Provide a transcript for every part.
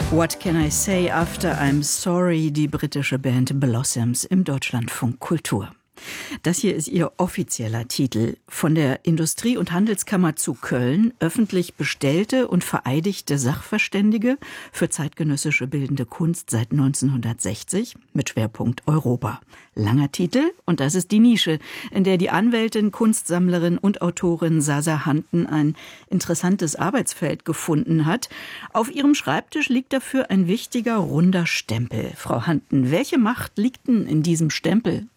What Can I Say After I'm Sorry, die britische Band Blossoms im Deutschlandfunk Kultur. Das hier ist ihr offizieller Titel. Von der Industrie- und Handelskammer zu Köln, öffentlich bestellte und vereidigte Sachverständige für zeitgenössische bildende Kunst seit 1960 mit Schwerpunkt Europa. Langer Titel, und das ist die Nische, in der die Anwältin, Kunstsammlerin und Autorin Sasa Hanten ein interessantes Arbeitsfeld gefunden hat. Auf ihrem Schreibtisch liegt dafür ein wichtiger, runder Stempel. Frau Hanten, welche Macht liegt denn in diesem Stempel?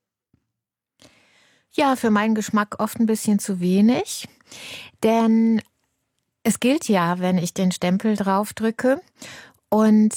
Ja, für meinen Geschmack oft ein bisschen zu wenig, denn es gilt ja, wenn ich den Stempel draufdrücke, und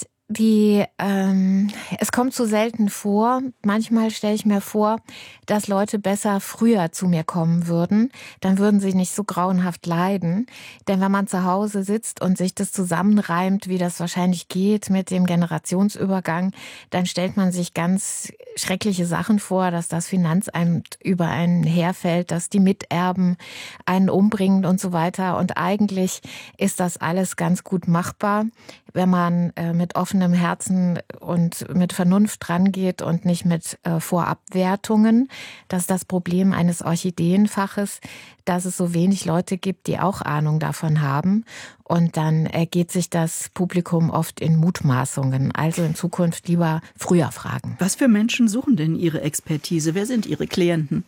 es kommt so selten vor. Manchmal stelle ich mir vor, dass Leute besser früher zu mir kommen würden. Dann würden sie nicht so grauenhaft leiden. Denn wenn man zu Hause sitzt und sich das zusammenreimt, wie das wahrscheinlich geht mit dem Generationsübergang, dann stellt man sich ganz schreckliche Sachen vor, dass das Finanzamt über einen herfällt, dass die Miterben einen umbringen und so weiter. Und eigentlich ist das alles ganz gut machbar, wenn man mit offenem Herzen und mit Vernunft rangeht und nicht mit Vorabwertungen. Das ist das Problem eines Orchideenfaches, dass es so wenig Leute gibt, die auch Ahnung davon haben. Und dann ergeht sich das Publikum oft in Mutmaßungen. Also in Zukunft lieber früher fragen. Was für Menschen suchen denn Ihre Expertise? Wer sind Ihre Klienten?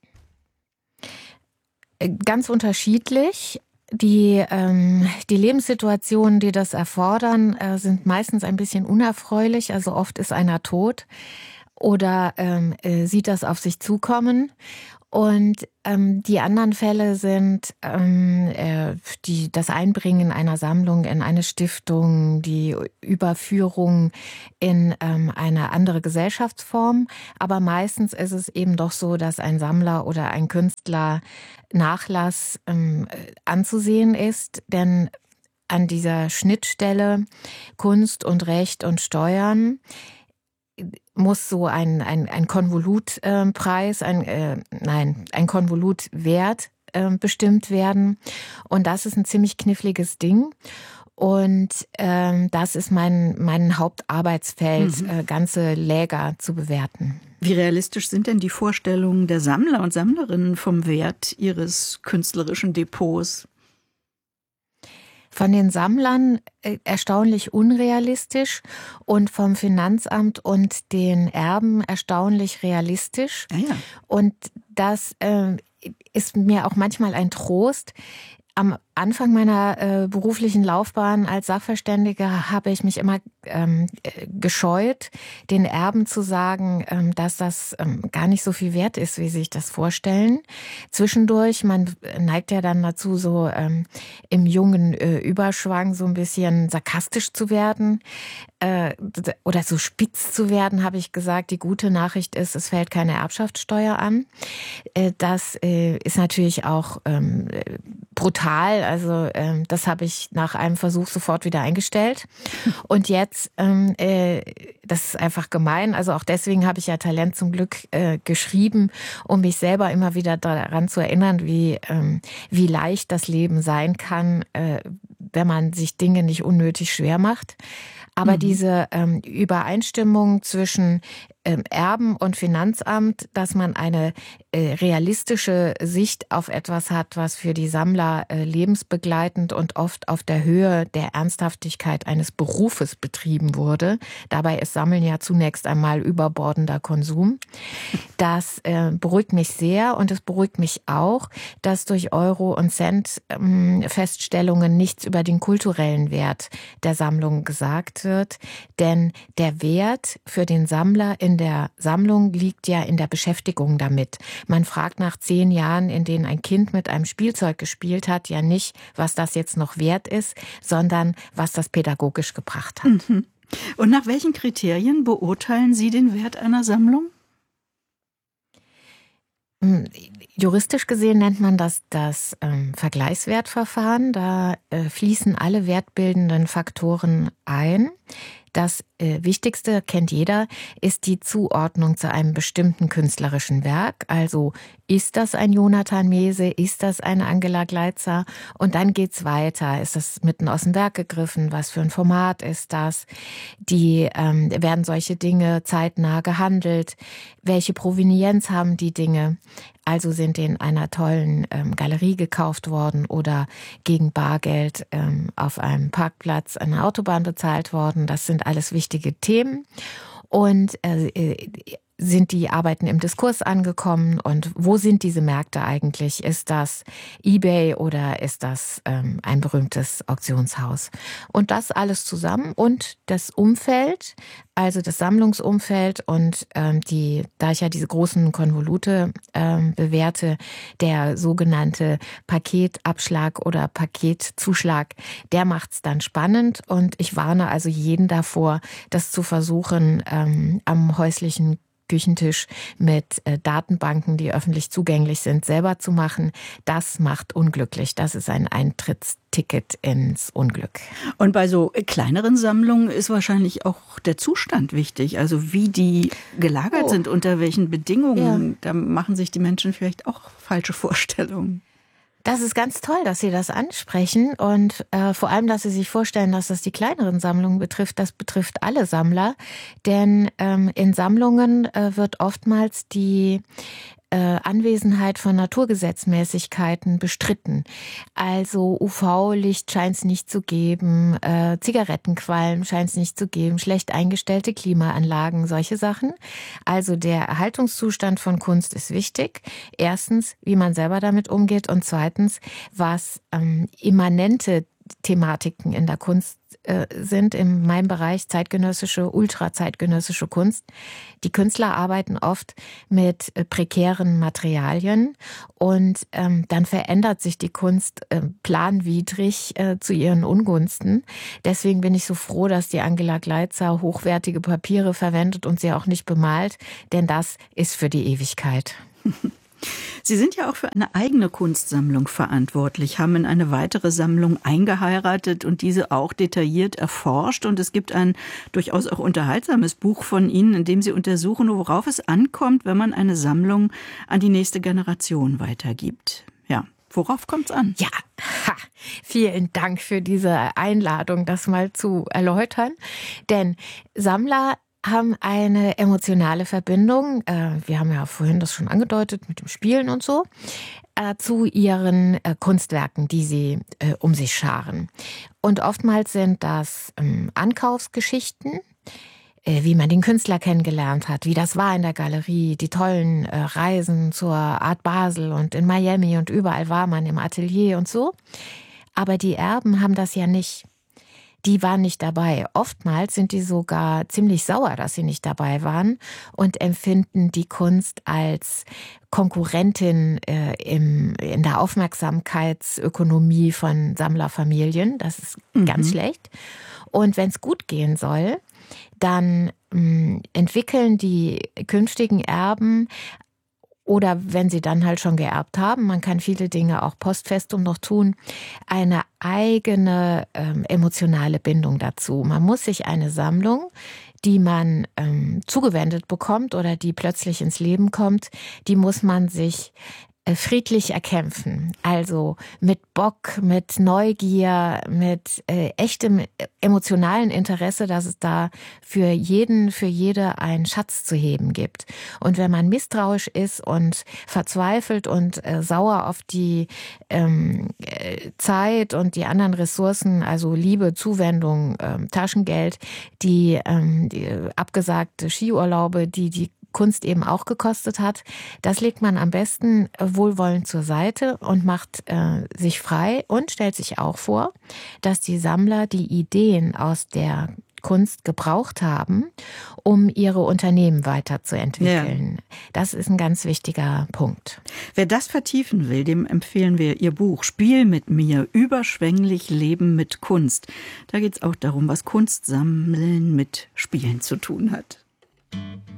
Ganz unterschiedlich. Die Lebenssituationen, die das erfordern, sind meistens ein bisschen unerfreulich. Also oft ist einer tot oder sieht das auf sich zukommen. Und die anderen Fälle sind das Einbringen einer Sammlung in eine Stiftung, die Überführung in eine andere Gesellschaftsform. Aber meistens ist es eben doch so, dass ein Sammler oder ein Künstler Nachlass anzusehen ist. Denn an dieser Schnittstelle Kunst und Recht und Steuern muss so ein Konvolutpreis, ein Konvolutwert bestimmt werden. Und das ist ein ziemlich kniffliges Ding. Und das ist mein Hauptarbeitsfeld, ganze Läger zu bewerten. Wie realistisch sind denn die Vorstellungen der Sammler und Sammlerinnen vom Wert ihres künstlerischen Depots? Von den Sammlern erstaunlich unrealistisch und vom Finanzamt und den Erben erstaunlich realistisch. Ah ja. Und das ist mir auch manchmal ein Trost. Am Anfang meiner beruflichen Laufbahn als Sachverständige habe ich mich immer gescheut, den Erben zu sagen, dass das gar nicht so viel wert ist, wie sie sich das vorstellen. Zwischendurch, man neigt ja dann dazu, so im jungen Überschwang so ein bisschen sarkastisch zu werden oder so spitz zu werden, habe ich gesagt. Die gute Nachricht ist, es fällt keine Erbschaftssteuer an. Das ist natürlich auch brutal. Also das habe ich nach einem Versuch sofort wieder eingestellt. Und jetzt, das ist einfach gemein. Also auch deswegen habe ich ja Talent zum Glück geschrieben, um mich selber immer wieder daran zu erinnern, wie leicht das Leben sein kann, wenn man sich Dinge nicht unnötig schwer macht. Aber diese Übereinstimmung zwischen Erben und Finanzamt, dass man eine realistische Sicht auf etwas hat, was für die Sammler lebensbegleitend und oft auf der Höhe der Ernsthaftigkeit eines Berufes betrieben wurde. Dabei ist Sammeln ja zunächst einmal überbordender Konsum. Das beruhigt mich sehr, und es beruhigt mich auch, dass durch Euro- und Cent-Feststellungen nichts über den kulturellen Wert der Sammlung gesagt wird. Denn der Wert für den Sammler in der Sammlung liegt ja in der Beschäftigung damit. Man fragt nach 10 Jahren, in denen ein Kind mit einem Spielzeug gespielt hat, ja nicht, was das jetzt noch wert ist, sondern was das pädagogisch gebracht hat. Und nach welchen Kriterien beurteilen Sie den Wert einer Sammlung? Juristisch gesehen nennt man das Vergleichswertverfahren. Da fließen alle wertbildenden Faktoren ein. Das Wichtigste, kennt jeder, ist die Zuordnung zu einem bestimmten künstlerischen Werk. Also ist das ein Jonathan Mese, ist das eine Angela Gleitzer? Und dann geht's weiter. Ist das mitten aus dem Werk gegriffen? Was für ein Format ist das? Werden solche Dinge zeitnah gehandelt? Welche Provenienz haben die Dinge? Also sind die in einer tollen Galerie gekauft worden oder gegen Bargeld auf einem Parkplatz an der Autobahn bezahlt worden. Das sind alles wichtige Themen. Und sind die Arbeiten im Diskurs angekommen und wo sind diese Märkte eigentlich? Ist das eBay oder ist das ein berühmtes Auktionshaus? Und das alles zusammen und das Umfeld, also das Sammlungsumfeld und da ich ja diese großen Konvolute bewerte, der sogenannte Paketabschlag oder Paketzuschlag, der macht's dann spannend und ich warne also jeden davor, das zu versuchen am häuslichen Küchentisch mit Datenbanken, die öffentlich zugänglich sind, selber zu machen. Das macht unglücklich. Das ist ein Eintrittsticket ins Unglück. Und bei so kleineren Sammlungen ist wahrscheinlich auch der Zustand wichtig. Also wie die gelagert sind, unter welchen Bedingungen. Ja. Da machen sich die Menschen vielleicht auch falsche Vorstellungen. Das ist ganz toll, dass Sie das ansprechen und vor allem, dass Sie sich vorstellen, dass das die kleineren Sammlungen betrifft. Das betrifft alle Sammler, denn in Sammlungen wird oftmals die Anwesenheit von Naturgesetzmäßigkeiten bestritten. Also UV-Licht scheint es nicht zu geben, Zigarettenqualm scheint es nicht zu geben, schlecht eingestellte Klimaanlagen, solche Sachen. Also der Erhaltungszustand von Kunst ist wichtig. Erstens, wie man selber damit umgeht und zweitens, was immanente Thematiken in der Kunst sind in meinem Bereich zeitgenössische, ultrazeitgenössische Kunst. Die Künstler arbeiten oft mit prekären Materialien und dann verändert sich die Kunst planwidrig zu ihren Ungunsten. Deswegen bin ich so froh, dass die Angela Gleitzer hochwertige Papiere verwendet und sie auch nicht bemalt, denn das ist für die Ewigkeit. Sie sind ja auch für eine eigene Kunstsammlung verantwortlich, haben in eine weitere Sammlung eingeheiratet und diese auch detailliert erforscht. Und es gibt ein durchaus auch unterhaltsames Buch von Ihnen, in dem Sie untersuchen, worauf es ankommt, wenn man eine Sammlung an die nächste Generation weitergibt. Ja, worauf kommt es an? Ja, vielen Dank für diese Einladung, das mal zu erläutern. Denn Sammler haben eine emotionale Verbindung, wir haben ja vorhin das schon angedeutet mit dem Spielen und so, zu ihren Kunstwerken, die sie um sich scharen. Und oftmals sind das Ankaufsgeschichten, wie man den Künstler kennengelernt hat, wie das war in der Galerie, die tollen Reisen zur Art Basel und in Miami und überall war man im Atelier und so. Aber die Erben haben das ja nicht. Die waren nicht dabei. Oftmals sind die sogar ziemlich sauer, dass sie nicht dabei waren und empfinden die Kunst als Konkurrentin in der Aufmerksamkeitsökonomie von Sammlerfamilien. Das ist ganz schlecht. Und wenn es gut gehen soll, dann entwickeln die künftigen Erben oder wenn sie dann halt schon geerbt haben, man kann viele Dinge auch post festum noch tun, eine eigene emotionale Bindung dazu. Man muss sich eine Sammlung, die man zugewendet bekommt oder die plötzlich ins Leben kommt, die muss man sich friedlich erkämpfen. Also mit Bock, mit Neugier, mit echtem emotionalen Interesse, dass es da für jeden, für jede einen Schatz zu heben gibt. Und wenn man misstrauisch ist und verzweifelt und sauer auf die Zeit und die anderen Ressourcen, also Liebe, Zuwendung, Taschengeld, die abgesagte Skiurlaube, die Kunst eben auch gekostet hat, das legt man am besten wohlwollend zur Seite und macht sich frei und stellt sich auch vor, dass die Sammler die Ideen aus der Kunst gebraucht haben, um ihre Unternehmen weiterzuentwickeln. Ja. Das ist ein ganz wichtiger Punkt. Wer das vertiefen will, dem empfehlen wir Ihr Buch Spiel mit mir, überschwänglich Leben mit Kunst. Da geht es auch darum, was Kunstsammeln mit Spielen zu tun hat.